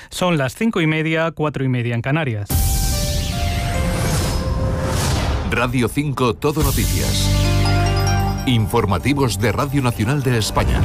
Son las 5:30, 4:30 en Canarias. Radio 5 Todo Noticias. Informativos de Radio Nacional de España.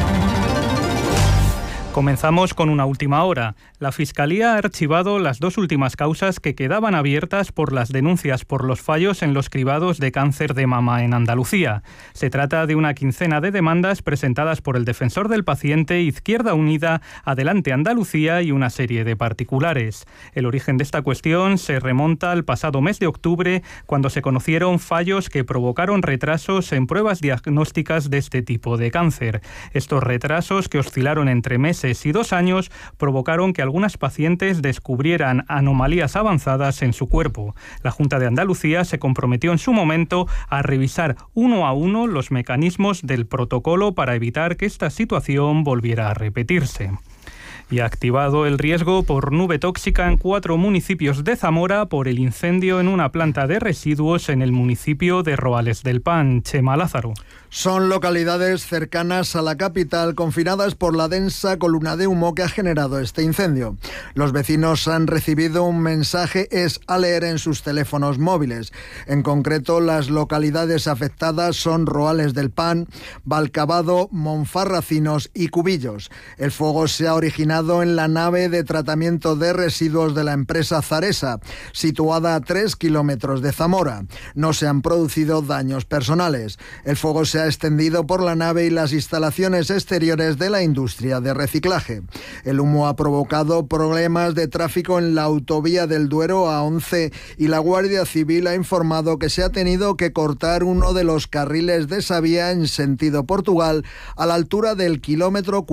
Comenzamos con una última hora. La Fiscalía ha archivado las 2 últimas causas que quedaban abiertas por las denuncias por los fallos en los cribados de cáncer de mama en Andalucía. Se trata de una quincena de demandas presentadas por el Defensor del Paciente, Izquierda Unida, Adelante Andalucía y una serie de particulares. El origen de esta cuestión se remonta al pasado mes de octubre, cuando se conocieron fallos que provocaron retrasos en pruebas diagnósticas de este tipo de cáncer. Estos retrasos, que oscilaron entre meses y 2 años, provocaron que algunas pacientes descubrieran anomalías avanzadas en su cuerpo. La Junta de Andalucía se comprometió en su momento a revisar uno a uno los mecanismos del protocolo para evitar que esta situación volviera a repetirse. Y ha activado el riesgo por nube tóxica en 4 municipios de Zamora por el incendio en una planta de residuos en el municipio de Roales del Pan. Chema Lázaro. Son localidades cercanas a la capital confinadas por la densa columna de humo que ha generado este incendio. Los vecinos han recibido un mensaje a leer en sus teléfonos móviles. En concreto, las localidades afectadas son Roales del Pan, Valcabado, Monfarracinos y Cubillos. El fuego se ha originado en la nave de tratamiento de residuos de la empresa Zaresa, situada a 3 kilómetros de Zamora. No se han producido daños personales. El fuego se ha extendido por la nave y las instalaciones exteriores de la industria de reciclaje. El humo ha provocado problemas de tráfico en la autovía del Duero A11 y la Guardia Civil ha informado que se ha tenido que cortar uno de los carriles de esa vía en sentido Portugal a la altura del kilómetro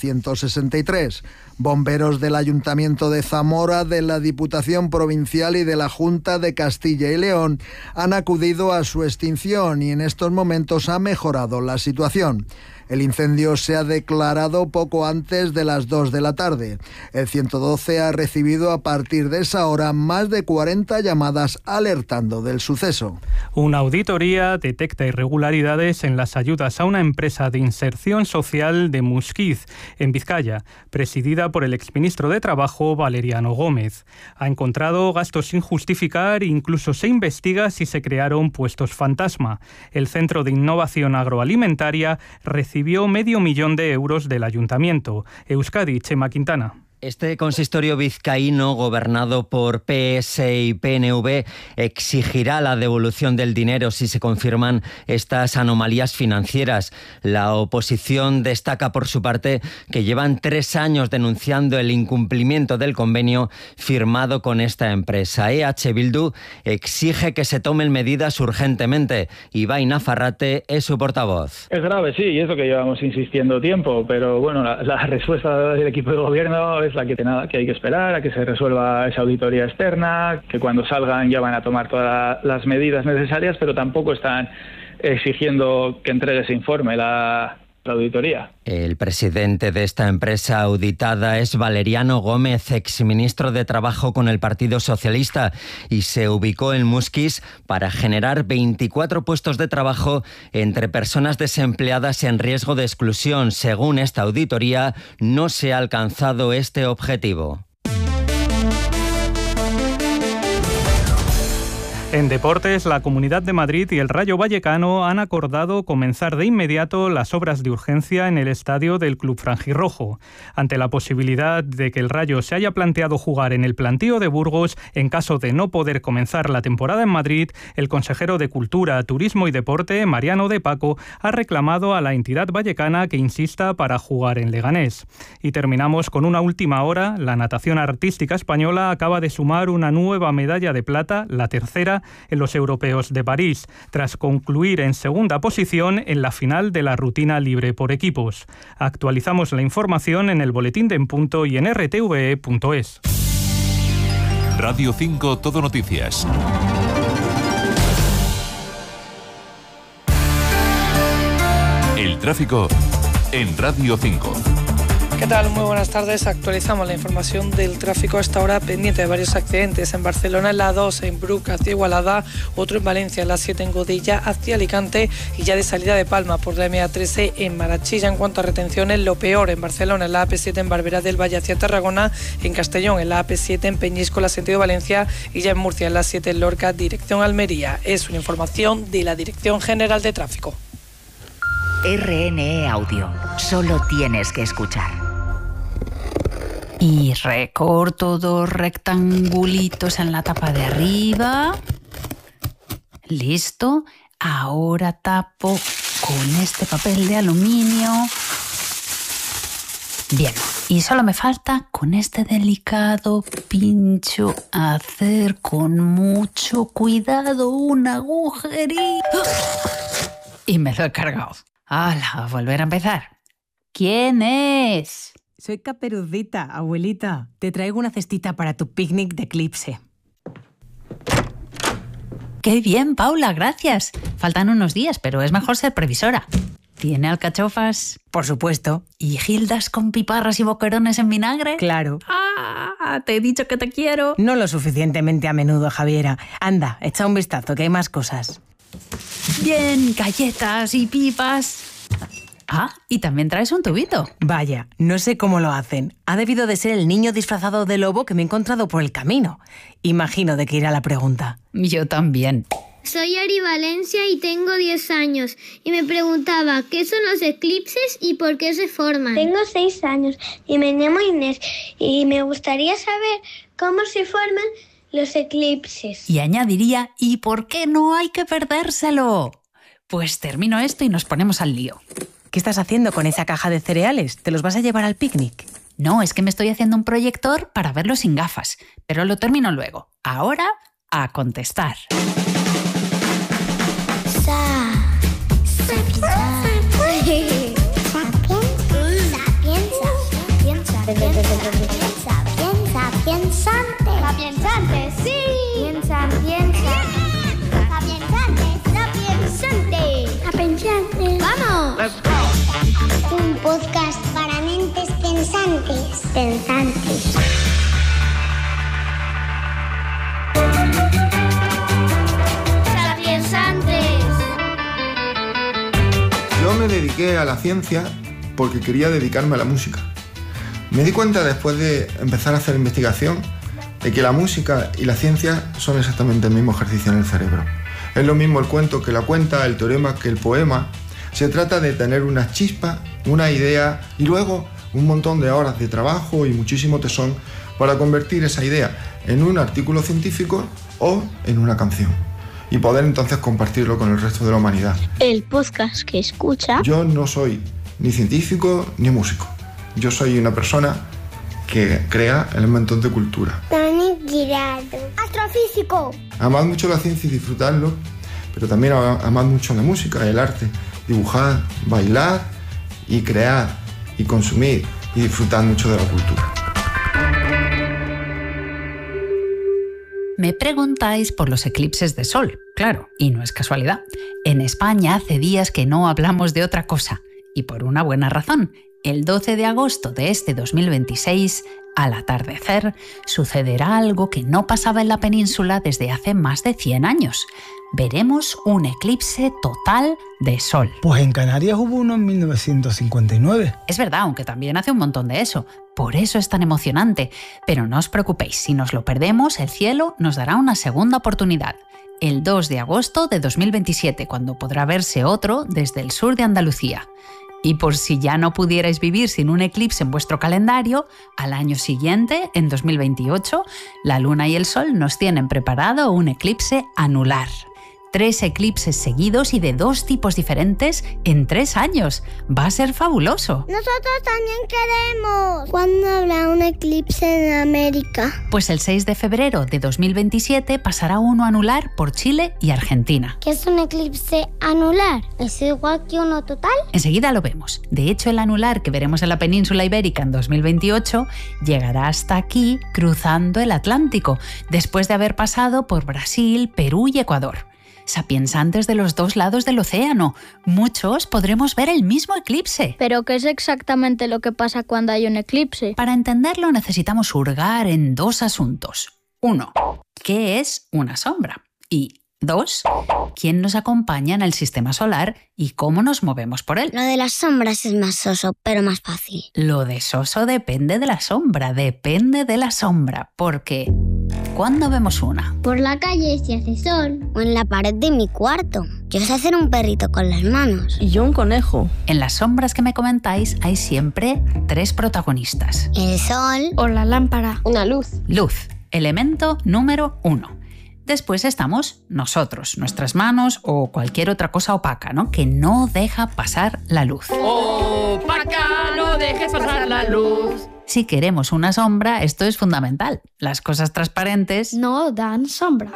463. Bomberos del Ayuntamiento de Zamora, de la Diputación Provincial y de la Junta de Castilla y León han acudido a su extinción y en estos momentos ha mejorado la situación. El incendio se ha declarado poco antes de las 2 de la tarde. El 112 ha recibido a partir de esa hora más de 40 llamadas alertando del suceso. Una auditoría detecta irregularidades en las ayudas a una empresa de inserción social de Musquiz, en Vizcaya, presidida por el exministro de Trabajo, Valeriano Gómez. Ha encontrado gastos sin justificar e incluso se investiga si se crearon puestos fantasma. El Centro de Innovación Agroalimentaria recibió medio millón de euros del ayuntamiento. Euskadi, Chema Quintana. Este consistorio vizcaíno, gobernado por PS y PNV, exigirá la devolución del dinero si se confirman estas anomalías financieras. La oposición destaca por su parte que llevan 3 años denunciando el incumplimiento del convenio firmado con esta empresa. EH Bildu exige que se tomen medidas urgentemente. Ibai Nafarrate es su portavoz. Es grave, sí, y es lo que llevamos insistiendo tiempo, pero bueno, la respuesta del equipo de gobierno es la que hay que esperar a que se resuelva esa auditoría externa, que cuando salgan ya van a tomar todas las medidas necesarias, pero tampoco están exigiendo que entregue ese informe la auditoría. El presidente de esta empresa auditada es Valeriano Gómez, exministro de Trabajo con el Partido Socialista, y se ubicó en Musquiz para generar 24 puestos de trabajo entre personas desempleadas en riesgo de exclusión. Según esta auditoría, no se ha alcanzado este objetivo. En deportes, la Comunidad de Madrid y el Rayo Vallecano han acordado comenzar de inmediato las obras de urgencia en el estadio del club franjirrojo. Ante la posibilidad de que el Rayo se haya planteado jugar en el plantío de Burgos en caso de no poder comenzar la temporada en Madrid, el consejero de Cultura, Turismo y Deporte, Mariano de Paco, ha reclamado a la entidad vallecana que insista para jugar en Leganés. Y terminamos con una última hora. La natación artística española acaba de sumar una nueva medalla de plata, la tercera en los europeos de París, tras concluir en segunda posición en la final de la rutina libre por equipos. Actualizamos la información en el boletín de En Punto y en rtve.es. Radio 5 Todo Noticias. El tráfico en Radio 5. ¿Qué tal? Muy buenas tardes. Actualizamos la información del tráfico a esta hora, pendiente de varios accidentes. En Barcelona, en la 2, en Bruc hacia Igualada, otro en Valencia, en la 7 en Godella hacia Alicante y ya de salida de Palma por la MA13 en Marachilla. En cuanto a retenciones, lo peor en Barcelona, en la AP7 en Barberá del Valle hacia Tarragona, en Castellón, en la AP7 en Peñíscola, sentido Valencia, y ya en Murcia, en la 7 en Lorca, dirección Almería. Es una información de la Dirección General de Tráfico. RNE Audio. Solo tienes que escuchar. Y recorto 2 rectangulitos en la tapa de arriba. Listo. Ahora tapo con este papel de aluminio. Bien. Y solo me falta con este delicado pincho hacer con mucho cuidado un agujerito. Y me lo he cargado. ¡Hala! A volver a empezar. ¿Quién es? Soy Caperucita, abuelita. Te traigo una cestita para tu picnic de eclipse. ¡Qué bien, Paula! Gracias. Faltan unos días, pero es mejor ser previsora. ¿Tiene alcachofas? Por supuesto. ¿Y gildas con piparras y boquerones en vinagre? Claro. ¡Ah! Te he dicho que te quiero. No lo suficientemente a menudo, Javiera. Anda, echa un vistazo, que hay más cosas. Bien, galletas y pipas. Ah, y también traes un tubito. Vaya, no sé cómo lo hacen. Ha debido de ser el niño disfrazado de lobo que me he encontrado por el camino. Imagino de qué irá la pregunta. Yo también. Soy Ari Valencia y tengo 10 años. Y me preguntaba, ¿qué son los eclipses y por qué se forman? Tengo 6 años y me llamo Inés. Y me gustaría saber cómo se forman los eclipses. Y añadiría, ¿y por qué no hay que perdérselo? Pues termino esto y nos ponemos al lío. ¿Qué estás haciendo con esa caja de cereales? ¿Te los vas a llevar al picnic? No, es que me estoy haciendo un proyector para verlo sin gafas. Pero lo termino luego. Ahora, a contestar. Sapiensantes, sí. Piensa. Sapiensantes. ¡Vamos! Let's go. Un podcast para mentes pensantes. Sapiensantes. Yo me dediqué a la ciencia porque quería dedicarme a la música. Me di cuenta después de empezar a hacer investigación de que la música y la ciencia son exactamente el mismo ejercicio en el cerebro. Es lo mismo el cuento que la cuenta, el teorema que el poema. Se trata de tener una chispa, una idea y luego un montón de horas de trabajo y muchísimo tesón para convertir esa idea en un artículo científico o en una canción y poder entonces compartirlo con el resto de la humanidad. El podcast que escucha. Yo no soy ni científico ni músico. Yo soy una persona que crea elementos de cultura. Dani Girado. Astrofísico. Amad mucho la ciencia y disfrutarlo, pero también amad mucho la música, el arte. Dibujar, bailar y crear y consumir y disfrutar mucho de la cultura. Me preguntáis por los eclipses de sol, claro, y no es casualidad. En España hace días que no hablamos de otra cosa, y por una buena razón. El 12 de agosto de este 2026, al atardecer, sucederá algo que no pasaba en la península desde hace más de 100 años. Veremos un eclipse total de sol. Pues en Canarias hubo uno en 1959. Es verdad, aunque también hace un montón de eso. Por eso es tan emocionante. Pero no os preocupéis, si nos lo perdemos, el cielo nos dará una segunda oportunidad. El 2 de agosto de 2027, cuando podrá verse otro desde el sur de Andalucía. Y por si ya no pudierais vivir sin un eclipse en vuestro calendario, al año siguiente, en 2028, la Luna y el Sol nos tienen preparado un eclipse anular. 3 eclipses seguidos y de 2 tipos diferentes en 3 años. Va a ser fabuloso. Nosotros también queremos. ¿Cuándo habrá un eclipse en América? Pues el 6 de febrero de 2027 pasará uno anular por Chile y Argentina. ¿Qué es un eclipse anular? ¿Es igual que uno total? Enseguida lo vemos. De hecho, el anular que veremos en la península ibérica en 2028 llegará hasta aquí cruzando el Atlántico, después de haber pasado por Brasil, Perú y Ecuador. sapiensantes de los dos lados del océano. Muchos podremos ver el mismo eclipse. ¿Pero qué es exactamente lo que pasa cuando hay un eclipse? Para entenderlo necesitamos hurgar en dos asuntos. 1. ¿Qué es una sombra? Y 2. ¿Quién nos acompaña en el sistema solar y cómo nos movemos por él? Lo de las sombras es más soso, pero más fácil. Lo de soso depende de la sombra, porque ¿cuándo vemos una? Por la calle si hace sol. O en la pared de mi cuarto. Yo sé hacer un perrito con las manos. Y yo un conejo. En las sombras que me comentáis hay siempre 3 protagonistas. El sol. O la lámpara. Una luz. Luz, elemento número 1. Después estamos nosotros, nuestras manos o cualquier otra cosa opaca, ¿no? Que no deja pasar la luz. ¡Opaca, no dejes pasar la luz! Si queremos una sombra, esto es fundamental. Las cosas transparentes no dan sombra.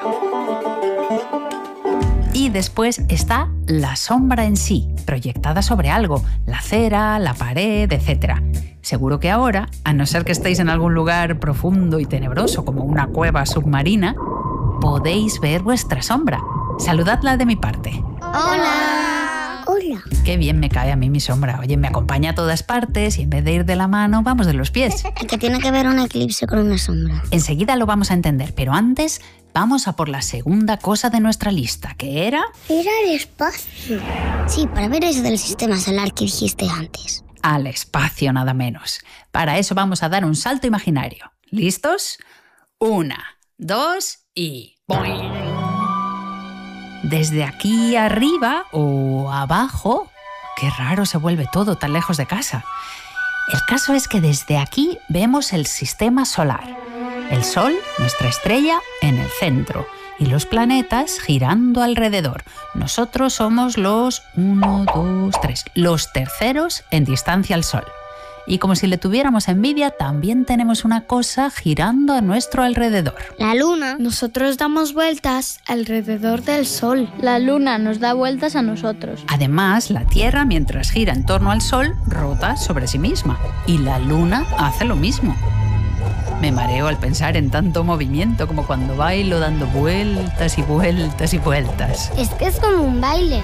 Y después está la sombra en sí, proyectada sobre algo, la acera, la pared, etc. Seguro que ahora, a no ser que estéis en algún lugar profundo y tenebroso como una cueva submarina, podéis ver vuestra sombra. Saludadla de mi parte. ¡Hola! Hola. Qué bien me cae a mí mi sombra. Oye, me acompaña a todas partes y en vez de ir de la mano, vamos de los pies. ¿Y qué tiene que ver un eclipse con una sombra? Enseguida lo vamos a entender, pero antes vamos a por la segunda cosa de nuestra lista, que era... Era el espacio. Sí, para ver eso del sistema solar que dijiste antes. Al espacio, nada menos. Para eso vamos a dar un salto imaginario. ¿Listos? 1, 2 y... ¡boing! Desde aquí arriba o abajo... Qué raro se vuelve todo tan lejos de casa. El caso es que desde aquí vemos el sistema solar. El Sol, nuestra estrella, en el centro. Y los planetas girando alrededor. Nosotros somos los 1, 2, 3. Los terceros en distancia al Sol. Y como si le tuviéramos envidia, también tenemos una cosa girando a nuestro alrededor. La luna. Nosotros damos vueltas alrededor del Sol. La luna nos da vueltas a nosotros. Además, la Tierra, mientras gira en torno al Sol, rota sobre sí misma. Y la luna hace lo mismo. Me mareo al pensar en tanto movimiento como cuando bailo dando vueltas y vueltas y vueltas. Es que es como un baile.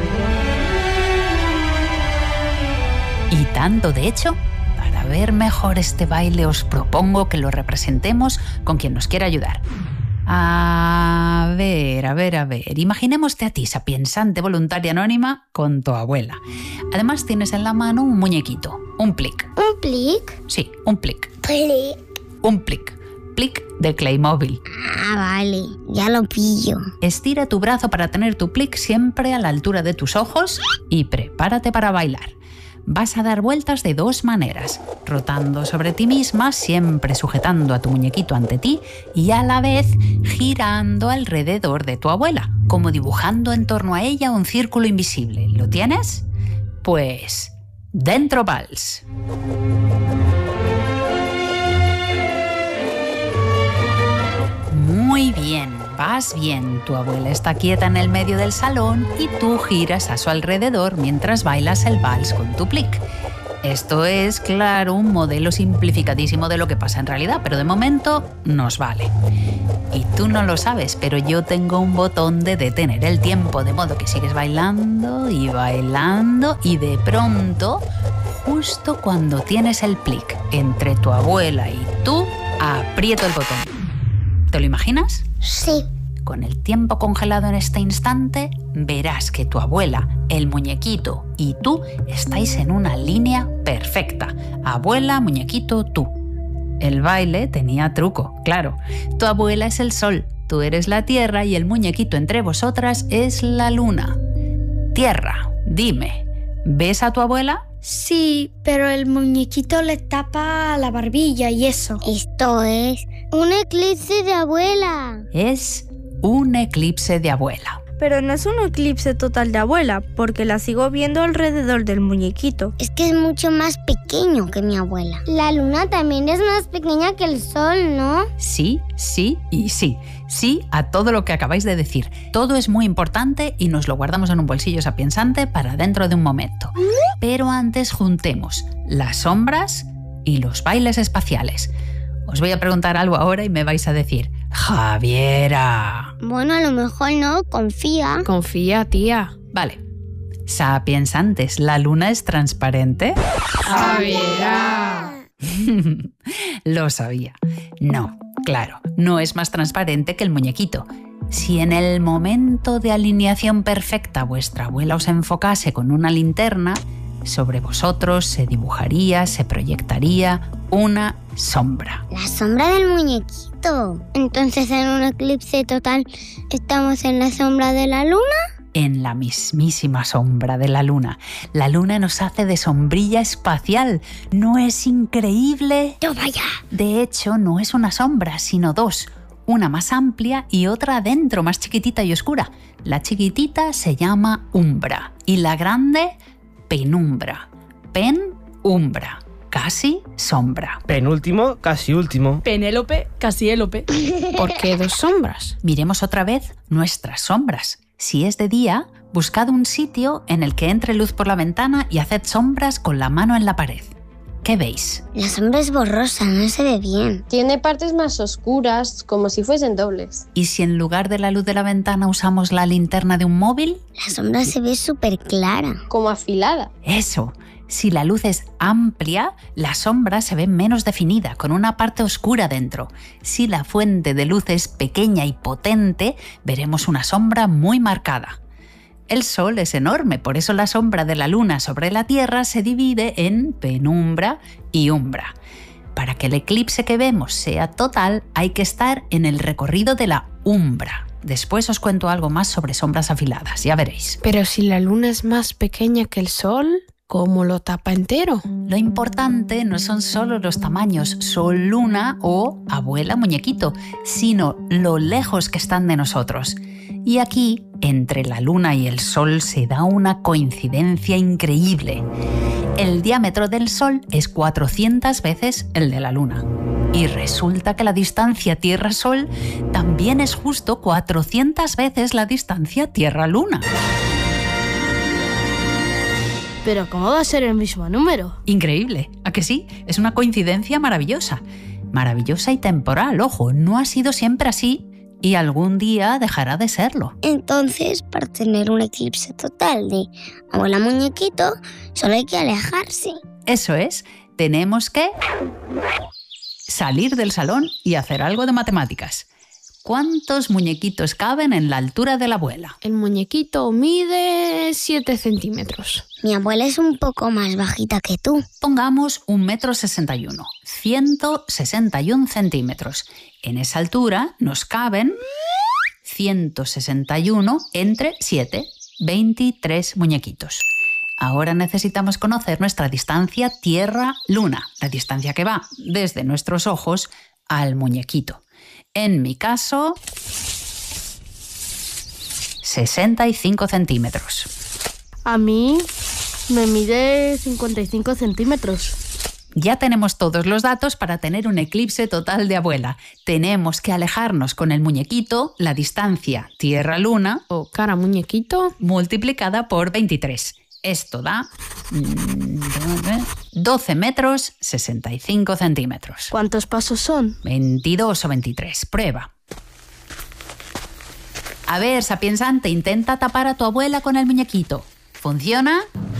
Y tanto, de hecho, para ver mejor este baile os propongo que lo representemos con quien nos quiera ayudar. A ver. Imaginémoste a ti, sapiensante voluntaria anónima, con tu abuela. Además tienes en la mano un muñequito, un plic. ¿Un plic? Sí, un plic. ¿Plic? Un plic. Plic de Playmobil. Ah, vale, ya lo pillo. Estira tu brazo para tener tu plic siempre a la altura de tus ojos y prepárate para bailar. Vas a dar vueltas de 2 maneras, rotando sobre ti misma, siempre sujetando a tu muñequito ante ti y a la vez girando alrededor de tu abuela, como dibujando en torno a ella un círculo invisible. ¿Lo tienes? Pues, dentro vals. Muy bien, vas bien. Tu abuela está quieta en el medio del salón y tú giras a su alrededor mientras bailas el vals con tu plic. Esto es, claro, un modelo simplificadísimo de lo que pasa en realidad, pero de momento nos vale. Y tú no lo sabes, pero yo tengo un botón de detener el tiempo, de modo que sigues bailando y bailando y de pronto, justo cuando tienes el plic entre tu abuela y tú, aprieto el botón. ¿Te lo imaginas? Sí. Con el tiempo congelado en este instante, verás que tu abuela, el muñequito y tú estáis en una línea perfecta. Abuela, muñequito, tú. El baile tenía truco, claro. Tu abuela es el Sol, tú eres la Tierra y el muñequito entre vosotras es la Luna. Tierra, dime, ¿ves a tu abuela? Sí, pero el muñequito le tapa la barbilla y eso. Esto es un eclipse de abuela. Es un eclipse de abuela. Pero no es un eclipse total de abuela, porque la sigo viendo alrededor del muñequito. Es que es mucho más pequeño que mi abuela. La luna también es más pequeña que el sol, ¿no? Sí, sí y sí. Sí a todo lo que acabáis de decir. Todo es muy importante y nos lo guardamos en un bolsillo sapiensante para dentro de un momento. Pero antes juntemos las sombras y los bailes espaciales. Os voy a preguntar algo ahora y me vais a decir Javiera. Bueno, a lo mejor no, confía. Confía, tía. Vale. Sapiensantes, ¿la luna es transparente? Javiera. Lo sabía. No, claro, no es más transparente que el muñequito. Si en el momento de alineación perfecta vuestra abuela os enfocase con una linterna, sobre vosotros se dibujaría, se proyectaría una sombra. La sombra del muñequito. Entonces, en un eclipse total, ¿estamos en la sombra de la luna? En la mismísima sombra de la luna. La luna nos hace de sombrilla espacial. ¿No es increíble? ¡No vaya! De hecho, no es una sombra, sino dos. Una más amplia y otra adentro, más chiquitita y oscura. La chiquitita se llama umbra y la grande, penumbra. Penumbra. Casi sombra. Penúltimo, casi último. Penélope, casi élope. ¿Por qué dos sombras? Miremos otra vez nuestras sombras. Si es de día, buscad un sitio en el que entre luz por la ventana y haced sombras con la mano en la pared. ¿Qué veis? La sombra es borrosa, no se ve bien. Tiene partes más oscuras, como si fuesen dobles. ¿Y si en lugar de la luz de la ventana usamos la linterna de un móvil? La sombra se ve súper clara. Como afilada. Eso. Si la luz es amplia, la sombra se ve menos definida, con una parte oscura dentro. Si la fuente de luz es pequeña y potente, veremos una sombra muy marcada. El Sol es enorme, por eso la sombra de la Luna sobre la Tierra se divide en penumbra y umbra. Para que el eclipse que vemos sea total, hay que estar en el recorrido de la umbra. Después os cuento algo más sobre sombras afiladas, ya veréis. Pero si la Luna es más pequeña que el Sol, ¿cómo lo tapa entero? Lo importante no son solo los tamaños Sol-Luna o abuela-muñequito, sino lo lejos que están de nosotros. Y aquí, entre la Luna y el Sol, se da una coincidencia increíble. El diámetro del Sol es 400 veces el de la Luna. Y resulta que la distancia Tierra-Sol también es justo 400 veces la distancia Tierra-Luna. ¿Pero cómo va a ser el mismo número? Increíble, ¿a que sí? Es una coincidencia maravillosa. Maravillosa y temporal, ojo, no ha sido siempre así y algún día dejará de serlo. Entonces, para tener un eclipse total de abuela muñequito, solo hay que alejarse. Eso es, tenemos que salir del salón y hacer algo de matemáticas. ¿Cuántos muñequitos caben en la altura de la abuela? El muñequito mide 7 centímetros. Mi abuela es un poco más bajita que tú. Pongamos 1,61 m, 161 centímetros. En esa altura nos caben 161 entre 7, 23 muñequitos. Ahora necesitamos conocer nuestra distancia Tierra-Luna, la distancia que va desde nuestros ojos al muñequito. En mi caso, 65 centímetros. A mí me mide 55 centímetros. Ya tenemos todos los datos para tener un eclipse total de abuela. Tenemos que alejarnos con el muñequito, la distancia Tierra-Luna o cara muñequito multiplicada por 23. Esto da 12 metros 65 centímetros. ¿Cuántos pasos son? 22 o 23. Prueba. A ver, sapiensante, intenta tapar a tu abuela con el muñequito. ¿Funciona?